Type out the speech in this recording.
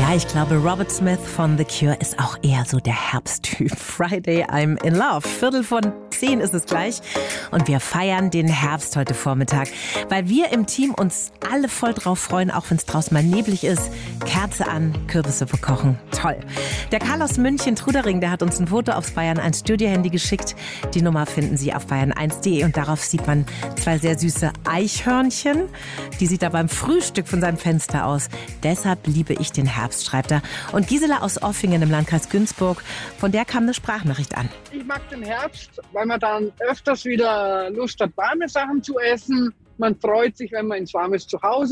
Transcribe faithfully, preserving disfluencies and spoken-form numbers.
Ja, ich glaube, Robert Smith von The Cure ist auch eher so der Herbsttyp. Friday, I'm in love. Viertel von zehn ist es gleich. Und wir feiern den Herbst heute Vormittag, weil wir im Team uns alle voll drauf freuen, auch wenn es draußen mal neblig ist. Kerze an, Kürbissuppe kochen. Toll. Der Karl aus München-Trudering, der hat uns ein Foto aufs Bayern eins Studio-Handy geschickt. Die Nummer finden Sie auf bayern eins punkt de und darauf sieht man zwei sehr süße Eichhörnchen. Die sieht er beim Frühstück von seinem Fenster aus. Deshalb liebe ich den Herbst, schreibt er. Und Gisela aus Offingen im Landkreis Günzburg, von der kam eine Sprachnachricht an. Ich mag den Herbst, weil man dann öfters wieder Lust hat, warme Sachen zu essen. Man freut sich, wenn man ins warmes Zuhause